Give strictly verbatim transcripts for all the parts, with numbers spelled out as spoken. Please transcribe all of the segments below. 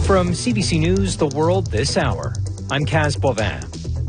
From C B C News, The World This Hour, I'm Kaz Bovin.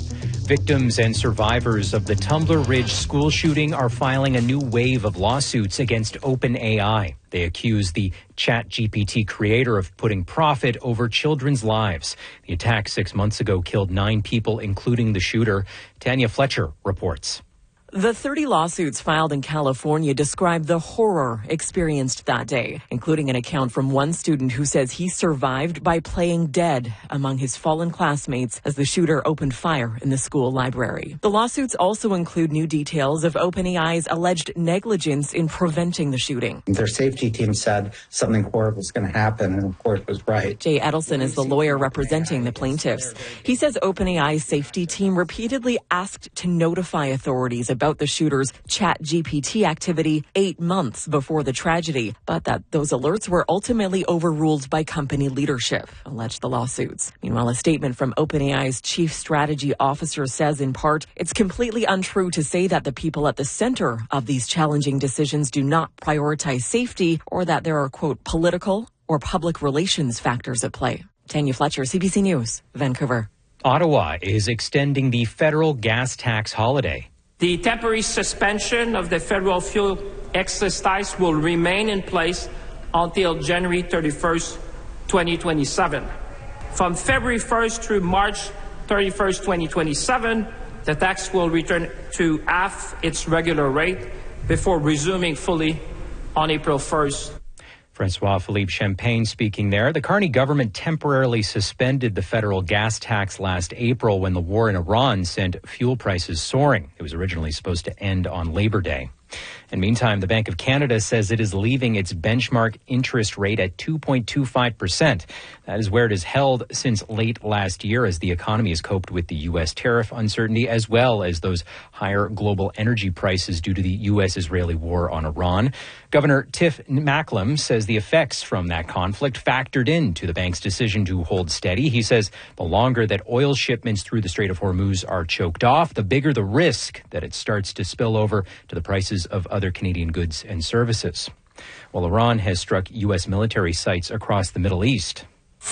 Victims and survivors of the Tumbler Ridge school shooting are filing a new wave of lawsuits against OpenAI. They accuse the ChatGPT creator of putting profit over children's lives. The attack six months ago killed nine people, including the shooter. Tanya Fletcher reports. The thirty lawsuits filed in California describe the horror experienced that day, including an account from one student who says he survived by playing dead among his fallen classmates as the shooter opened fire in the school library. The lawsuits also include new details of OpenAI's alleged negligence in preventing the shooting. Their safety team said something horrible was going to happen, and of course was right. Jay Edelson is the lawyer representing the plaintiffs. He says OpenAI's safety team repeatedly asked to notify authorities about about the shooter's ChatGPT activity eight months before the tragedy, but that those alerts were ultimately overruled by company leadership, alleged the lawsuits. Meanwhile, a statement from OpenAI's chief strategy officer says, in part, it's completely untrue to say that the people at the center of these challenging decisions do not prioritize safety or that there are, quote, political or public relations factors at play. Tanya Fletcher, C B C News, Vancouver. Ottawa is extending the federal gas tax holiday. The temporary suspension of the federal fuel excise tax will remain in place until January thirty-first, twenty twenty-seven. From February first through March thirty-first, twenty twenty-seven, the tax will return to half its regular rate before resuming fully on April first. Francois Philippe Champagne speaking there. The Carney government temporarily suspended the federal gas tax last April when the war in Iran sent fuel prices soaring. It was originally supposed to end on Labor Day. And meantime, the Bank of Canada says it is leaving its benchmark interest rate at two point two five percent. That is where it is held since late last year as the economy has coped with the U S tariff uncertainty as well as those higher global energy prices due to the U S-Israeli war on Iran. Governor Tiff Macklem says the effects from that conflict factored into the bank's decision to hold steady. He says the longer that oil shipments through the Strait of Hormuz are choked off, the bigger the risk that it starts to spill over to the prices of other Canadian goods and services. Well, Iran has struck U S military sites across the Middle East.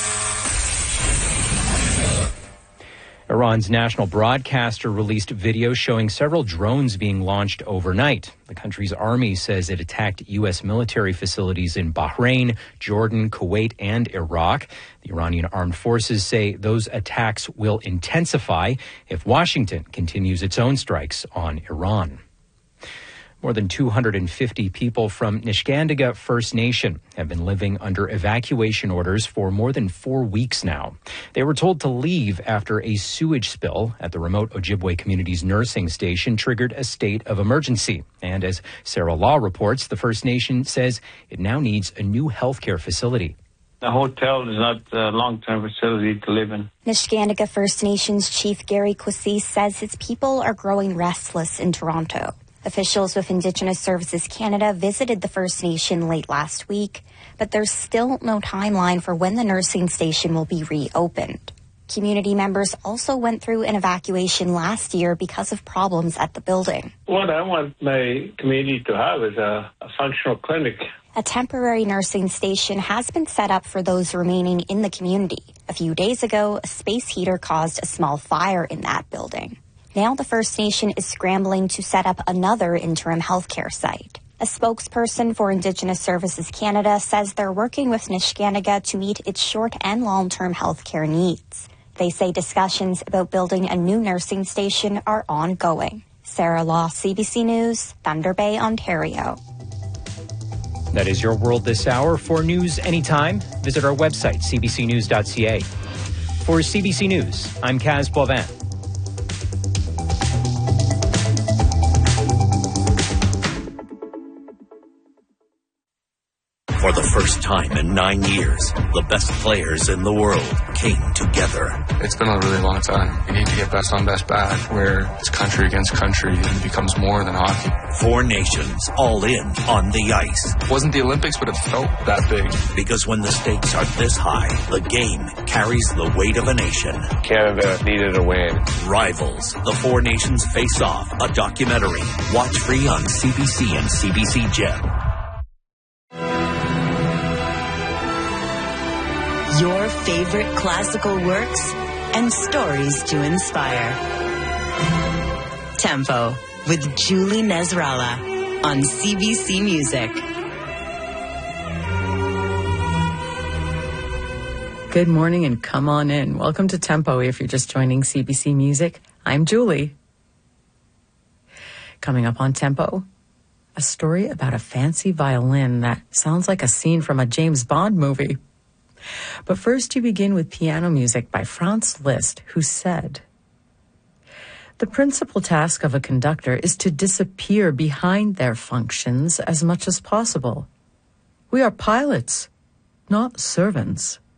Iran's national broadcaster released video showing several drones being launched overnight. The country's army says it attacked U S military facilities in Bahrain, Jordan, Kuwait, and Iraq. The Iranian armed forces say those attacks will intensify if Washington continues its own strikes on Iran. More than two hundred fifty people from Niskandiga First Nation have been living under evacuation orders for more than four weeks now. They were told to leave after a sewage spill at the remote Ojibwe community's nursing station triggered a state of emergency. And as Sarah Law reports, the First Nation says it now needs a new healthcare facility. The hotel is not a long-term facility to live in. Niskandiga First Nations Chief Gary Kwasi says his people are growing restless in Toronto. Officials with Indigenous Services Canada visited the First Nation late last week, but there's still no timeline for when the nursing station will be reopened. Community members also went through an evacuation last year because of problems at the building. What I want my community to have is a, a functional clinic. A temporary nursing station has been set up for those remaining in the community. A few days ago, a space heater caused a small fire in that building. Now the First Nation is scrambling to set up another interim healthcare site. A spokesperson for Indigenous Services Canada says they're working with Niskandiga to meet its short and long-term healthcare needs. They say discussions about building a new nursing station are ongoing. Sarah Law, C B C News, Thunder Bay, Ontario. That is your world this hour. For news anytime, visit our website, c b c news dot c a. For C B C News, I'm Kaz Bovin. For the first time in nine years, the best players in the world came together. It's been a really long time. You need to get best on best back, where it's country against country and it becomes more than hockey. Four nations all in on the ice. It wasn't the Olympics, but it felt that big. Because when the stakes are this high, the game carries the weight of a nation. Canada needed a win. Rivals, the Four Nations Face Off, a documentary. Watch free on C B C and C B C Gem. Your favorite classical works and stories to inspire. Tempo with Julie Nezralla on C B C Music. Good morning and come on in. Welcome to Tempo if you're just joining C B C Music. I'm Julie. Coming up on Tempo, a story about a fancy violin that sounds like a scene from a James Bond movie. But first you begin with piano music by Franz Liszt, who said, "The principal task of a conductor is to disappear behind their functions as much as possible. We are pilots, not servants."